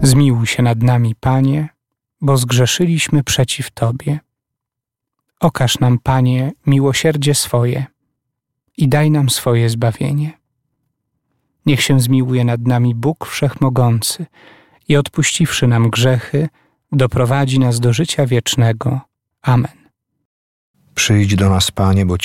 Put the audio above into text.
Zmiłuj się nad nami, Panie, bo zgrzeszyliśmy przeciw Tobie. Okaż nam, Panie, miłosierdzie swoje i daj nam swoje zbawienie. Niech się zmiłuje nad nami Bóg Wszechmogący i odpuściwszy nam grzechy, doprowadzi nas do życia wiecznego. Amen. Przyjdź do nas, Panie, bo